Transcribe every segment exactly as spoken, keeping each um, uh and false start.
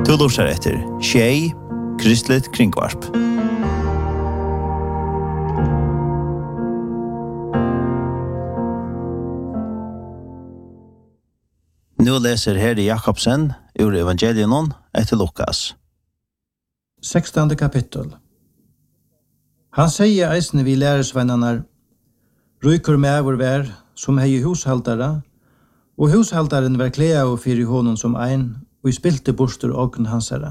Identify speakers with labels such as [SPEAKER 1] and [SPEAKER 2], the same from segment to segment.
[SPEAKER 1] Du lurer etter Tjej, Kristligt Kringvarp. Nu läser Herre Jakobsen ur Evangelien etter Lukas.
[SPEAKER 2] sextonde kapitel. Han säger eisne vi læresvennanar, rykur med vår vær, som hei hushaldara, og hushaldaren var klea og fyri honom som ein, og i spilte bostur åken hansara.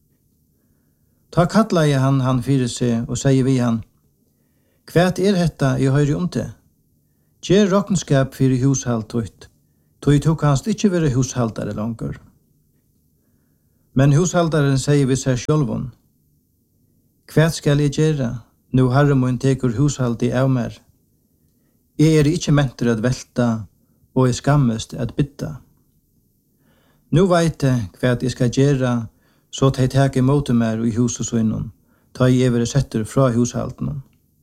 [SPEAKER 2] Ta kalla i han han fyri seg, og sier vi han, kvært er hetta i høyre om til? Gjer råkenskap fyri hushald tøyt, tøyt du kanst ikkje være hushaldare langer. Men hushaldaren sier vi seg sjølvun, kvært skal jeg gjere, nu herre mun tekur hushald i avmer. Jeg er ikkje mentur at velta, og er skammest at bytta. Nu veit jeg hva jeg skal gjøre, så ta jeg tak imot meg i huset sønnen, ta jeg evere setter fra hushalten.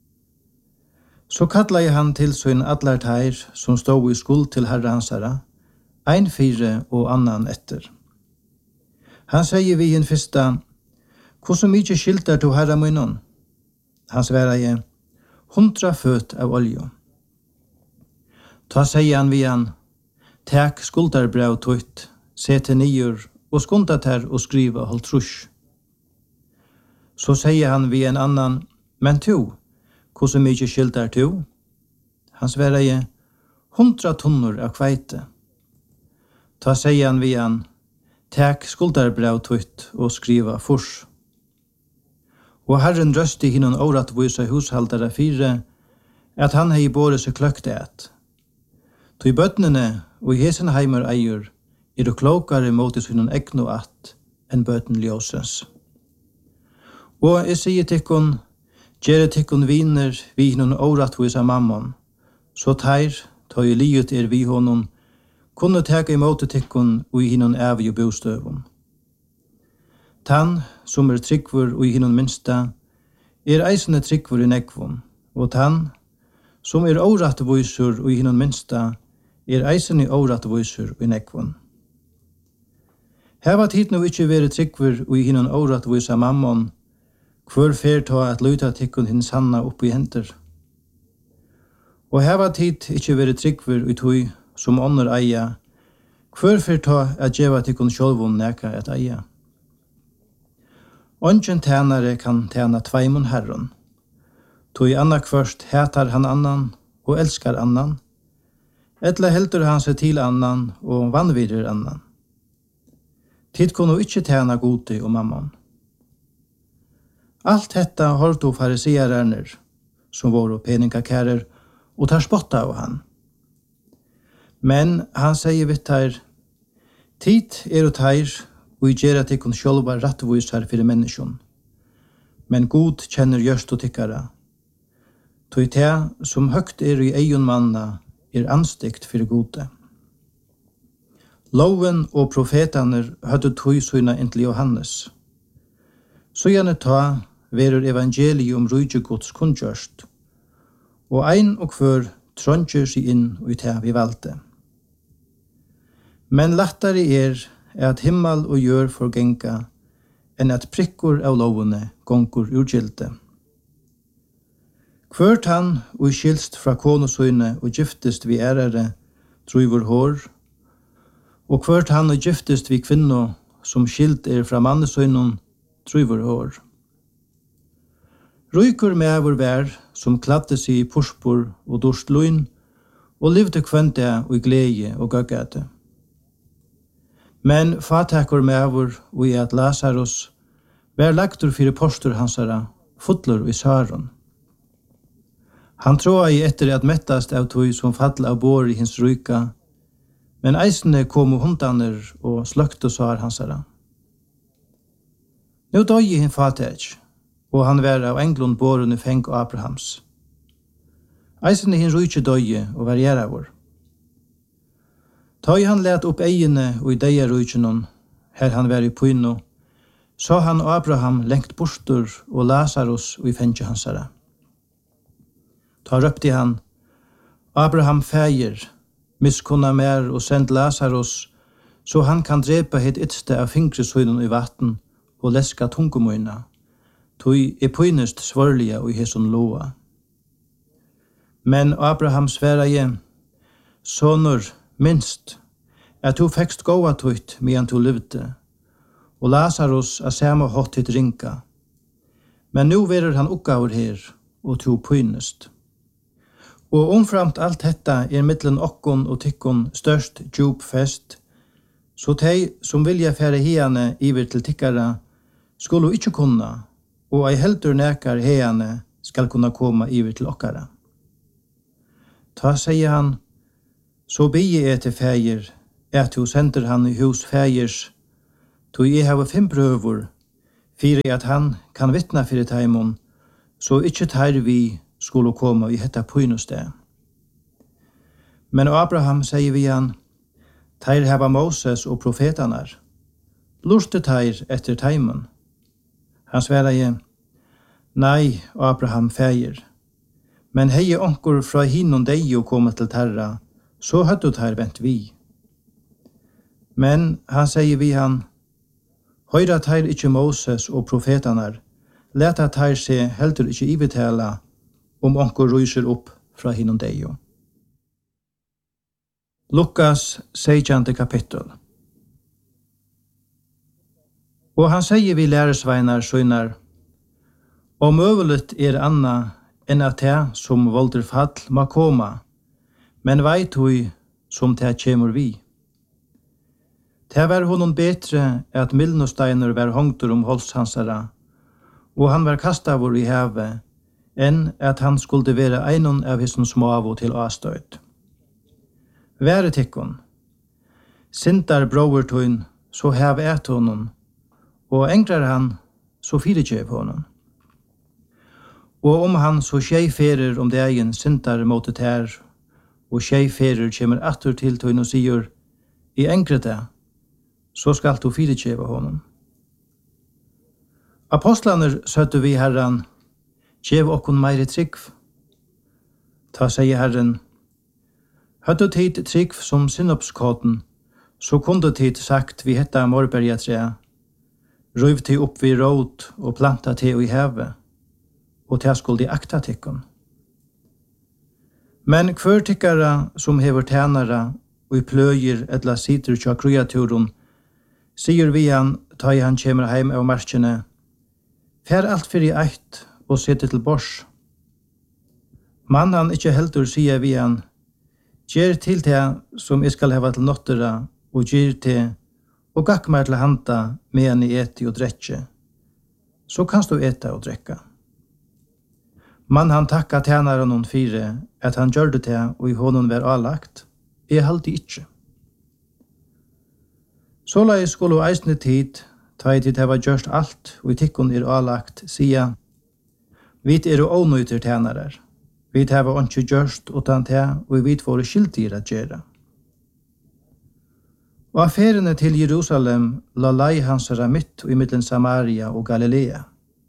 [SPEAKER 2] Så kallar jeg han til sønn atler teir, som stod i skuld til herre hansara, ein fire og annan etter. Han sier vi en fyrsta, hvordan mykje skilter to herre munnen? Han svarer jeg, hundra føt av olje. Ta sier han vi han, tak skuldarbrev tøyt, se til nyer, og skunda ter og skriva hold trus. Så sier han vi en annan, men to, hvordan mykje skilter to? Han svarer jeg, hundra tunnor av kveite. Ta sier han vi han, tak skuldarbrev tøyt og skriva fors. Og Herren røsti hinnon åratvisa hushaldare fire, at han hei båre seg kløkt et. Tog bøtnene og Jesenheimer eier, er du klokare mot i sinnon egno at, enn bøten ljósens. Og jeg sier tikkun, gjere tikkun viner vi hinnon åratvisa mammon, så teir, tog i livet er vi honom, kunne teka imot tikkun og i hinnon evig bostøvun. Tann, som er tryggvur og i hinnon minsta, er eisende tryggvur i nekvun, og tann, som er åratvusur og i hinnon minsta, er eisen i åratvusur i nekvun. Heva tid nu ikkje vere tryggvur og i hinnon åratvusa mammon, hver fer ta at luta tikkun hins hanna opp i henter. Og heva tid ikkje vere tryggvur i tui som ånder eia, hver fer ta at djeva tikkun sjolvun neka et eia. Ongen tænare kan tæna tveimon herron, tui anna kvørst hetar han annan og elskar annan, etla heldur han seg til annan og vanvirer annan. Tid kunne ikkje tæna gode og mammon. Alt detta holdt fariseererner, som var peningakærer, og tar spotta av han. Men han sier vitt her, tid er og teir, og i gjerra tikkun sjolva rattvisar fyrir menneskjon. Men god kjenner gjørst og tikkara. Tog te som høgt er i eion manna, er anstikt fyrir gode. Loven og profetaner hadde tog søyna inntil Johannes. Så gjerne ta verur evangelium rujtjegods kundgjørst, og ein og hver trådgjør seg inn og i ta vi valgte. Men lattare er at himmel og gjør forgenga, enn at prikkor av lovene gonger urgilde. Hvert han og skilst fra konosøyne og giftest vi ærere, truvor hår, og hvert han og giftest vi kvinno, som skilt er fra mannesøynon, truvor hår. Rykur med vår vær, som kladde seg i purspur og dorst løyn, og livde kvønte og i glede og gøggate. Men fatakor med vår og i at Lazarus, vær lagtur fyrir postur hansara, fotlur i saron. Han tråa i etter at mettast av tog som fall av bor i hins ryka, men eisene kom hundaner og sløkte sar hansara. Nå døg i hin fatek, og han var av englund borun i feng og Abrahams. Eisene hin ryke døg og var gjeravor. Tøy han let opp eiene og i deia rykenon, her han var i pyno, så han Abraham lengt bostur og Lazarus og i fengje hansara. Ta røpte han, Abraham feir, miskunna mer og send Lazarus, så han kan drepa het ytste av fingresøynen i vatten og leska tungumøyna, tog er pøynest svørlige og i hesson loa. Men Abraham sverige, sonur minst, at du fekst gåa tøyt medan du levde, og Lazarus er samme hatt hit rinka. Men nu verer han oppgaver her, og du pøynest. Og omframt alt detta er mittlen okkon og tykkon størst djup fest, så de som vilja fære hiane iver til tykkara, skulle ikkje kunna, og ei heldur nekar hiane skal kunna koma iver til okkara. Ta, sier han, så bie jeg til fægir, at du sender han i hus fægirs, tog jeg hava fem prøver, fyrir at han kan vittna fyrir taimon, så ikkje tar vi skulle koma i hetta pøynusted. Men Abraham sier vi han, teir hava Moses og profetanar, lurte teir etter taimon. Han sverra je, nei, Abraham fægir, men hei onkur fra hinon dei og koma til terra, så hadde teir vent vi. Men han sier vi han, høyra teir ikkje Moses og profetanar, leta teir se heldur ikkje ibetala om onkur ryser opp fra hinon dei. Lukas sextonde kapittel. Og han sier vi læresveinar søgnar, om øvelet er anna enn at det som volder fall må koma, men veit hui som det kjemur vi. Det var honom betre at milnosteiner var hongtur om holshansara, og han var kastavur i havet, enn at han skulle være einon av hissen smavo til avstøyt. Være tikkon, sintar brovertøyn, så hav et honom, og engrar han, så firekjev honom. Og om han så tjeiferer om det egen sintar mot det her, og tjeiferer kommer atter til tøyn og sier, i engre det, så skal du firekjeva honom. Apostlaner søtte vi herran, kjev okkon meire trygg. Ta, sier herren, hadde tid trygg som synopskåten, så kunde tid sagt vi hetta morberga tre, røyv til opp vid råd og planta til i havet, og til skulle akta tikkon. Men hver tikkara som hever tænara og i pløyer etla sitter tja kreaturen, sier vi han, ta i han kjemer heim av marskene, fær alt fyrir eit og sette til bors. Man han ikkje heldur sier vi han, gjer til det som jeg skal heva til nottera, og gjer til, og gakk meg til handa med en i eti og drekje. Så kanst du eta og drekka. Man han takka tænare noen fire, at han gjør det til, og i honom var avlagt, er halde ikkje. Så la jeg skulle eisne tid, ta i tid heva gjørst alt, og i tikkun er avlagt, sia, vit er jo ånøyter tænarer. Vit heva ikke gjørst utan te, og vit våre skildir at gjøre. Og affærene til Jerusalem la lei hansara mitt i middelen Samaria og Galilea.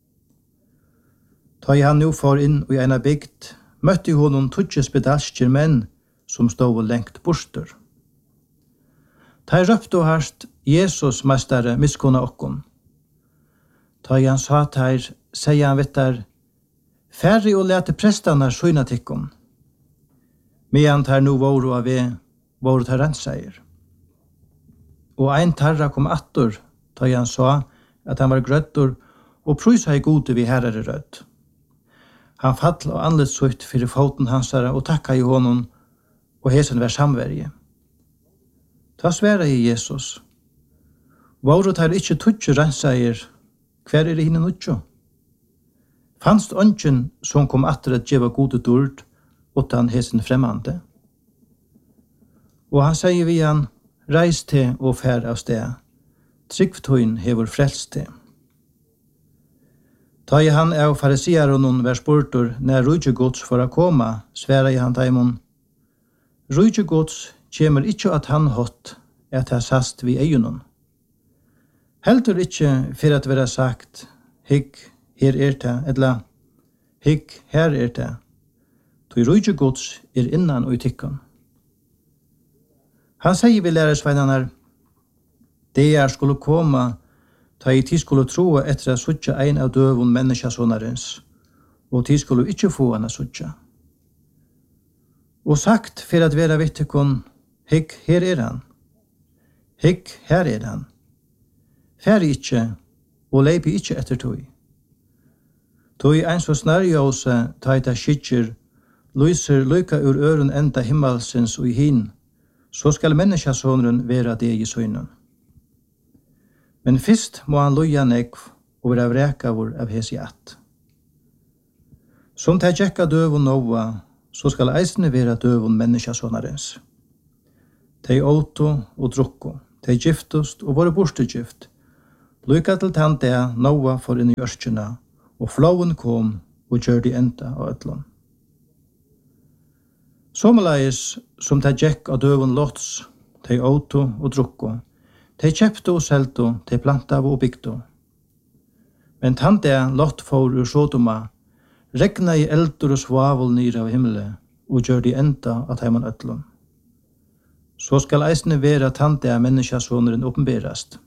[SPEAKER 2] Ta i han nu for inn i ena bygd, møtte honom tutje spedalskjer menn som stod lengt borster. Ta i røpt og harst, Jesus mestare miskona okkon. Ta i han sa teir, sier han vittar, færre og lete prestane søyna tikkum. Medan tar nu våru av vi, våru tar renseier. Og ein tarra kom attor, ta i han sa at han var grøttor, og prysa i gode vi herre rødt. Han fall og anlet sutt fyrir foten hansara og takka i honom, og hesen var samverje. Ta sværa i Jesus. Våru tar ikkje tutsi renseier, hver er hinn utjo? Fanst ønsken som kom atter at djeva gode dord, utan hesen fremmande. Og han sier vi han, reis til og fær av sted, tryggtøyn hever frelst til. Ta i han av farisiaronon vær spurtur når rujjegods for å koma, sværa i han taimon. Rujjegods kjemur ikkje at han hot, at ha sast vi eionon. Heldur ikkje for at vera sagt, hikk, her er det, edla, hikk, her er det. Toi rujjegods er innan og i tikkan. Han sier vi lærersveinanar, Det er skulle komme, ta i tid skulle tro etter at suttja ein av døvun menneskesånarens, og tid skulle ikke få henne suttja. Og sagt for at vera vittekon, hikk, her er han. Hikk, her er han. Fær ikkje, og leipi ikkje etter tog. Tog ein så snarjåse, ta i ta skitjer, lyser lyka ur øren enda himmelsens og i hin, så skal menneskesånaren vera det i søgnen. Men fyrst må han loja nekv og vera vrekavur av hesi att. Som ta tjekka døvun Noa, så skal eisne vera døvun menneskesånarens. Tei åto og drukko, tei giftust og vore borstegift, lyka til tante Noa for inn i ørskjena, og flowen kom og gjør de enda av øtlån. Somaleis som ta tjekk av døvun Lots, tei åto og drukko, tei kjepto og selto, tei plantav og bygto. Men tante Lot for ur Sodoma, regna i eldur og svavel nir av himmelen, og gjør de enda av heiman øtlån. Så skal eisne vera tante av menneskesåneren oppenberast.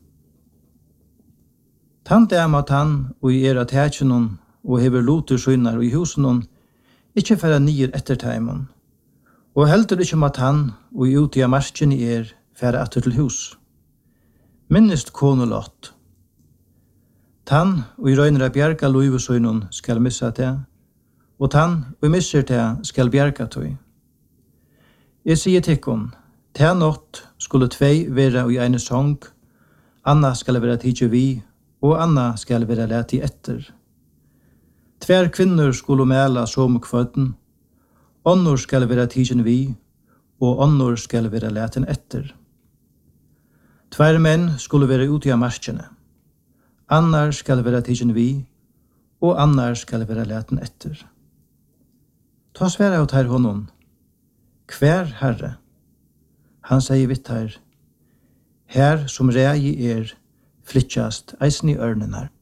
[SPEAKER 2] Tante av mat han, og i era tætjenon, og hever lotur synar i husenon, ikkje færa nir etter teimen, og heldur ikkje mat han, og i uti av marsken i er, færa atter til hus. Minnest konu Lot. Tann, og i røyner av bjerga luivesøynon, skal missa det, og tann, og i misser det, skal bjerga tøy. Jeg sier tikkun, ta nått skulle tvei vera i eine sång, anna skal vera tidje vi, og anna skal vera leti etter. Tver kvinner skulle mela som kvøtten, onnor skal vera tidjen vi, og onnor skal vera leten etter. Tver menn skulle vera ute av marskjene, annar skal vera tidjen vi, og annar skal vera leten etter. Ta sværa ut her honom, hver herre, han sier vitt her, her som rei er, flytjast eisen i ørnen her.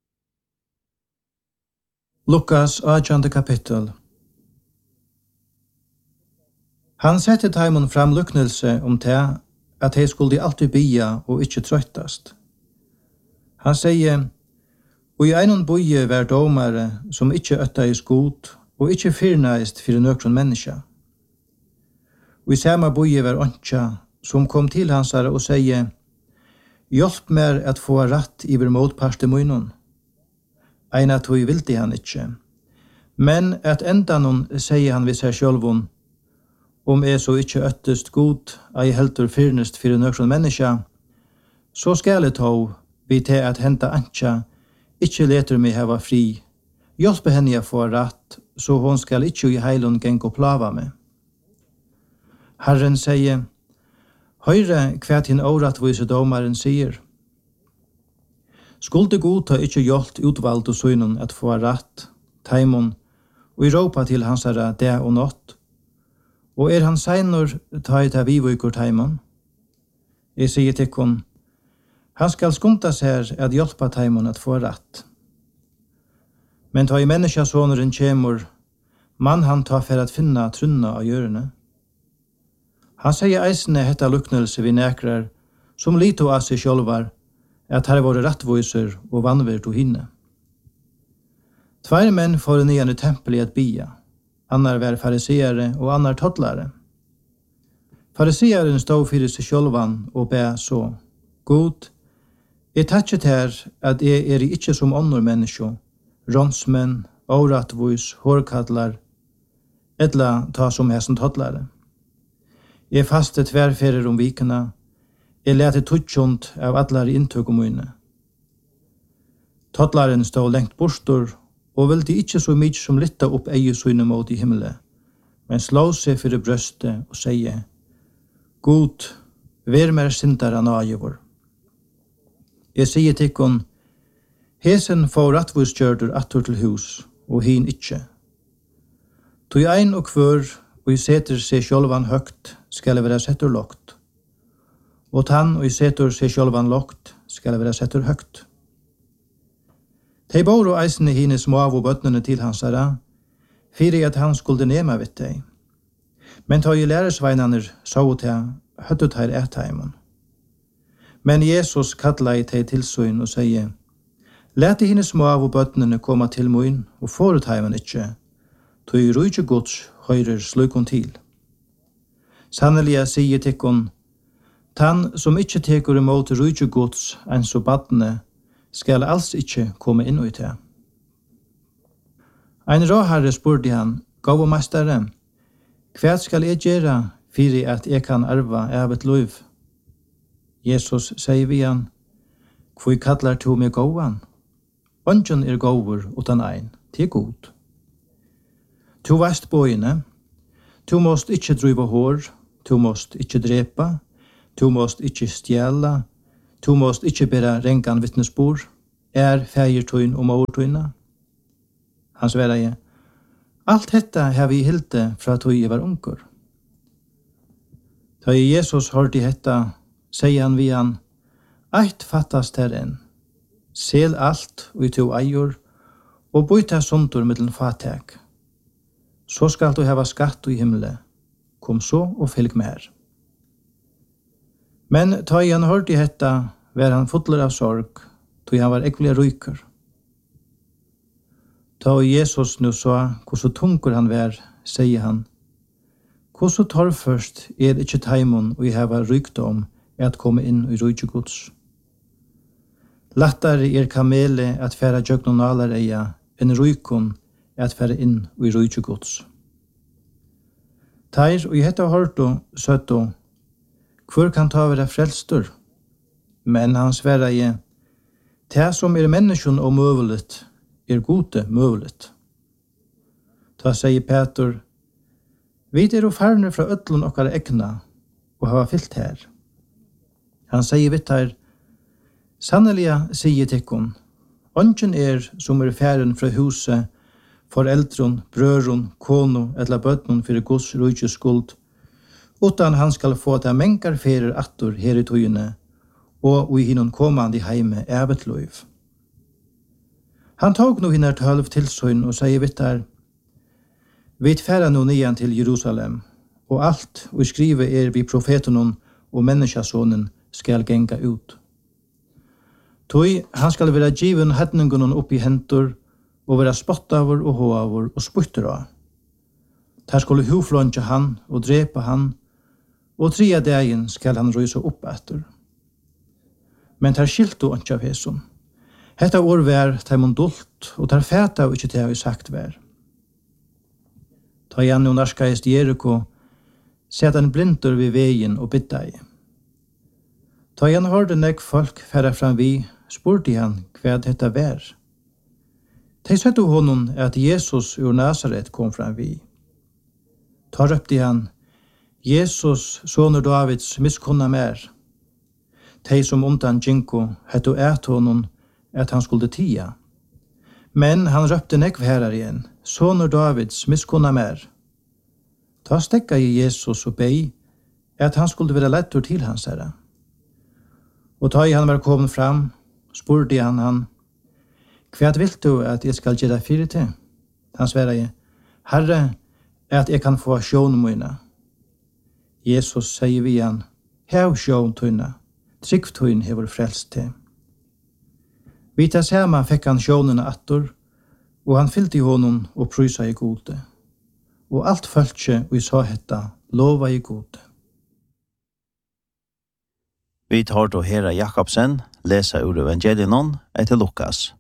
[SPEAKER 2] Lukas åttende kapittel. Han sette taimon fram luknelse om te, at he skulle alltid bia og ikkje trøttast. Han sier, og i einon boie var domare som ikkje øtta i skot, og ikkje fyrnaist fyrir nøkron menneska. Og i samme boie var åntja, som kom til hansare og sier, hjelp mer at få ratt iver motparste munnen. Eina tog vildi han ikkje. Men at enda noen sier han vid seg sjølvun, om jeg så ikkje øttest god, ei heldur fyrnest fyrir nøkron menneska, så skal jeg tog vi til at henta antja, ikkje leter meg heva fri, hjelpe henne jeg få ratt, så hon skal ikkje i heilun geng og plava meg. Herren sier, høyre hva tin åratvise domaren sier. Skulde godta ikkje hjolt utvald og synen at få ratt, taimon, og i råpa til hans herre det og nått, og er han seinor ta i ta vivuikur taimon? Jeg sier tikkun, han skal skumta seg at hjelpa taimon at få ratt. Men ta i menneskesåneren kjemur, man han ta for at finna trunna av gjørene. Han sier eisene hetta luknelse vi nekrar, som lito av seg sjølvar, at her var rattvoiser og vannvert og hinne. Tvær menn får nian i tempelet at bia, annar var fariseere og annar tottlare. Fariseeren stod fyrir seg sjølvan og be så, God, jeg tatset her at jeg er ikkje som annor menneskjo, ronsmenn, åratvois, hårkadlar, edla ta som hesen tottlare. Jeg fastet tverferer om vikene, jeg lete tutsjont av allar inntøk om mine. Tottlaren stod lengt borstor, og vildi ikkje så mykje som litta opp eie syne mot i himmelen, men slå seg fyrir brøstet og sier, God, ver mer sindar an avgjør. Jeg sier tikkun, hesen får rattvusgjørdur attur til hus, og hin ikkje. Tog ein og kvør, og i seter seg sjølvan høgt, skal vera settur lågt. Og tann og i seter seg sjølvan lågt, skal vera settur høgt. Tei bor og eisne hine smav og bøtnene til hans herra, fyrir at han skulle nema vitt deg. Men ta i læresveinaner så til høttut her etheimon. Men Jesus kallar i teg til søyn og sier, «Læt i henne små av og bøttene komme til møyn, og forut heimen ikke, tog rujtje gods høyrer slukon til. Sannelig sier tikkon, tann som ikke teker imot rujtje gods enn så bøttene, skal alls ikke komme inn i det.» Ein råherre spurte han, «Gav og mestere, hva skal jeg gjøre for at jeg kan arva av et liv?» Jesus sier vi han, «Hvor kallar to meg gåvan? Ongen er gåver utan ein, til god. Tu veist bøyene, tu måst ikkje driva hår, tu måst ikkje drepa, tu måst ikkje stjæla, tu måst ikkje bera rengan vittnesbor, er feiertøyn og mortøyna.» Han svarar jeg, «Alt detta har vi hilde fra tøy jeg var unger.» Da Jesus hørte detta, sier han vi han, «Eit fattast her enn, sel alt og i to eier, og byta sundur mittlen fatek. Så skal du hava skatt i himmelen, kom så og fylg med her.» Men da han hørte detta, var han fotler av sorg, da han var ekvelig ryker. Da Jesus nu sa hvordan tungur han var, sier han, «Hvordan torrførst er ikkje taimon og jeg hava rykdom at komme inn i rujtjegods? Lattare er kamele at færa djøgnon alareia enn rykon at færa inn i rujtjegods.» Teir og i hetta horto søtto, «Hvor kan ta vera frelstur?» Men han sverra i, «Det som er menneskjon og møvelet, er gode møvelet.» Ta sier Peter, «Vi er og farne fra ødlun okkar egna, og hava fyllt her.» Han sier vitt her, «Sannelig sier tikkun, ongen er som er færen fra huset, foreldron, brøron, kono, eller bøtnon fyrir Guds rujtjes skuld, utan han skal få ta mengar ferir attor her i tøyene, og i hinnon komandi heime evet loiv.» Han tog nu hinner tølv tilsøyn og sier vitt her, «Vi færa nu nian til Jerusalem, og alt og skrive er vi profetenon og menneskasonen skal genga ut. Tøy, han skal være given hedningunnen opp i hentur, og være spottavur og hoavur og spytter av. Der skulle huflonja han og drepa han, og tria dagen skal han røysa opp etter. Men der skiltu ikke av hesum. Hetta år vær taimon dult, og der fæta og ikke det har sagt vær. Ta igjen og narskaist Jericho, set han blindur ved veien og bytta i. Ta igjen hørte nek folk færa fram vi, spurte han hva dette vær. De sette honom at Jesus ur Nazaret kom fram vi. Ta røpte han, Jesus, sonur Davids, miskunna mer. De som undan Jinko hette ät honom at han skulle tia. Men han røpte nekv herar igjen, sonur Davids, miskunna mer. Ta stekka i Jesus og bei at han skulle være lettur til hans herre. Og ta i han var kommet fram, spurte han han, «Hva vil du at jeg skal gjøre fyrir til?» Han svarer jeg, «Herre, at jeg kan få sjån mine.» Jesus sier vi han, «Hev sjån tøyne, trygg tøyne hever frelst til.» Vi tar sama fikk han sjånene attor, og han fyllte i honom og prysa i gode. Og alt følte vi sa hetta, lova i gode.
[SPEAKER 1] Vi tar då Hera Jakobsen, lesa ur evangelion etter Lukas.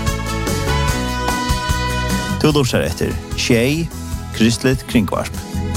[SPEAKER 1] Du lurer etter Tjei, Kristelig Kringvarp.